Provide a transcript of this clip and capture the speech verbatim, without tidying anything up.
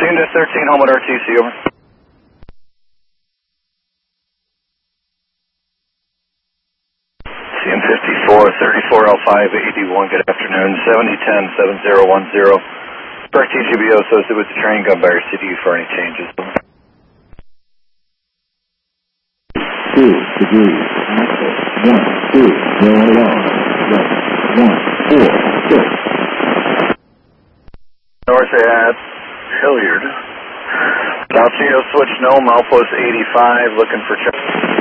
fourteen to thirteen, home at R T C, over. C M fifty-four, thirty-four L five, eighty-one, good afternoon, seventy ten, seven zero one zero. Spark T G B O associated with the train, gun by your C D U for any changes. Two degrees, one, two, zero, one, one, four, six. North at Hilliard. South Geo switch, no, Malpost eighty-five, looking for check.